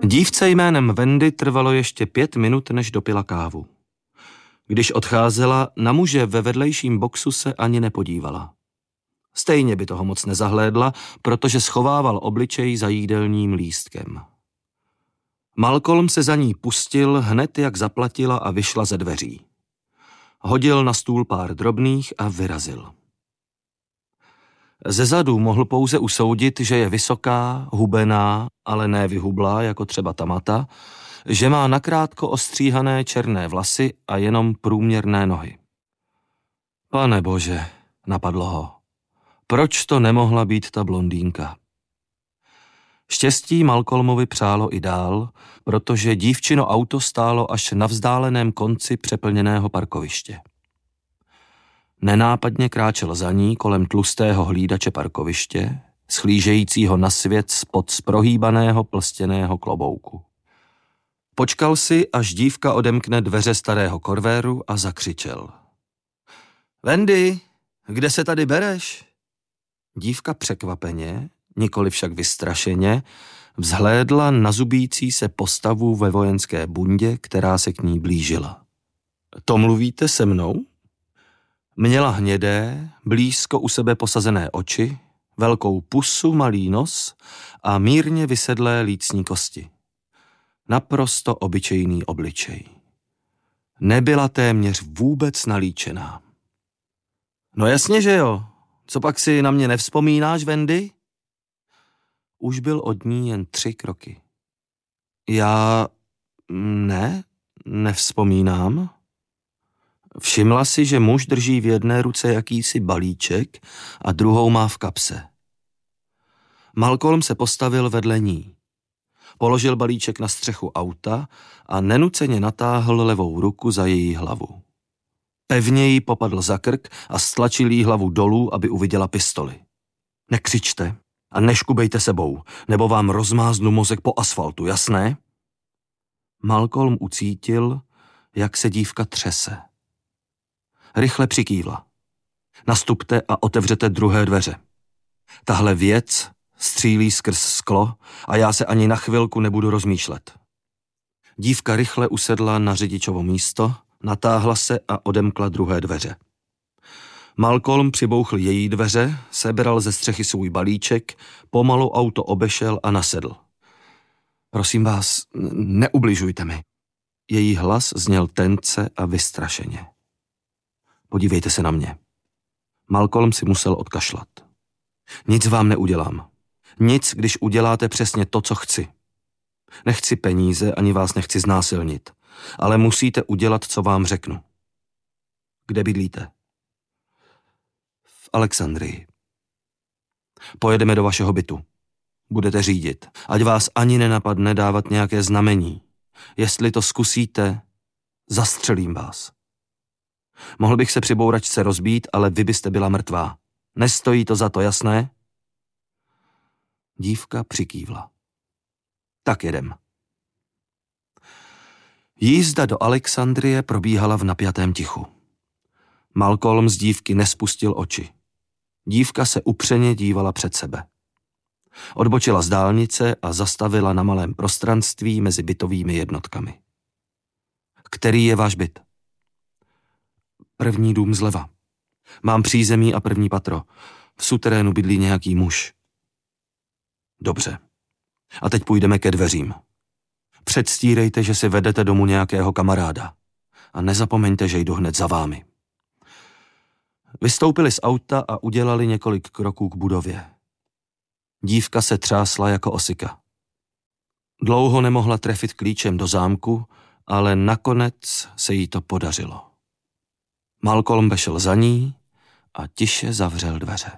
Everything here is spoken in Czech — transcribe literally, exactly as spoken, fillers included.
Dívce jménem Wendy trvalo ještě pět minut, než dopila kávu. Když odcházela, na muže ve vedlejším boxu se ani nepodívala. Stejně by toho moc nezahlédla, protože schovával obličej za jídelním lístkem. Malcolm se za ní pustil hned, jak zaplatila a vyšla ze dveří. Hodil na stůl pár drobných a vyrazil. Zezadu mohl pouze usoudit, že je vysoká, hubená, ale ne vyhublá, jako třeba Tamata, že má nakrátko ostříhané černé vlasy a jenom průměrné nohy. Pane bože, napadlo ho. Proč to nemohla být ta blondýnka? Štěstí Malcolmovi přálo i dál, protože dívčino auto stálo až na vzdáleném konci přeplněného parkoviště. Nenápadně kráčel za ní kolem tlustého hlídače parkoviště, schlížejícího na svět spod prohýbaného plstěného klobouku. Počkal si, až dívka odemkne dveře starého korvéru a zakřičel. Wendy, kde se tady bereš? Dívka překvapeně, nikoli však vystrašeně, vzhlédla na zubící se postavu ve vojenské bundě, která se k ní blížila. To mluvíte se mnou? Měla hnědé, blízko u sebe posazené oči, velkou pusu, malý nos a mírně vysedlé lícní kosti. Naprosto obyčejný obličej. Nebyla téměř vůbec nalíčená. No jasně, že jo. Co pak si na mě nevzpomínáš, Wendy? Už byl od ní jen tři kroky. Já... ne, nevzpomínám. Všimla si, že muž drží v jedné ruce jakýsi balíček a druhou má v kapse. Malcolm se postavil vedle ní. Položil balíček na střechu auta a nenuceně natáhl levou ruku za její hlavu. Pevně jí popadl za krk a stlačil jí hlavu dolů, aby uviděla pistoli. Nekřičte a neškubejte sebou, nebo vám rozmáznu mozek po asfaltu, jasné? Malcolm ucítil, jak se dívka třese. Rychle přikývla. Nastupte a otevřete druhé dveře. Tahle věc střílí skrz sklo a já se ani na chvilku nebudu rozmýšlet. Dívka rychle usedla na řidičovo místo, natáhla se a odemkla druhé dveře. Malcolm přibouchl její dveře, sebral ze střechy svůj balíček, pomalu auto obešel a nasedl. Prosím vás, neubližujte mi. Její hlas zněl tence a vystrašeně. Podívejte se na mě. Malcolm si musel odkašlat. Nic vám neudělám. Nic, když uděláte přesně to, co chci. Nechci peníze, ani vás nechci znásilnit, ale musíte udělat, co vám řeknu. Kde bydlíte? V Alexandrii. Pojedeme do vašeho bytu. Budete řídit. Ať vás ani nenapadne dávat nějaké znamení. Jestli to zkusíte, zastřelím vás. Mohl bych se při bouračce rozbít, ale vy byste byla mrtvá. Nestojí to za to, jasné? Dívka přikývla. Tak jedem. Jízda do Alexandrie probíhala v napjatém tichu. Malcolm z dívky nespustil oči. Dívka se upřeně dívala před sebe. Odbočila z dálnice a zastavila na malém prostranství mezi bytovými jednotkami. Který je váš byt? První dům zleva. Mám přízemí a první patro. V suterénu bydlí nějaký muž. Dobře. A teď půjdeme ke dveřím. Předstírejte, že si vedete domů nějakého kamaráda. A nezapomeňte, že jdu hned za vámi. Vystoupili z auta a udělali několik kroků k budově. Dívka se třásla jako osika. Dlouho nemohla trefit klíčem do zámku, ale nakonec se jí to podařilo. Malcolm vešel za ní a tiše zavřel dveře.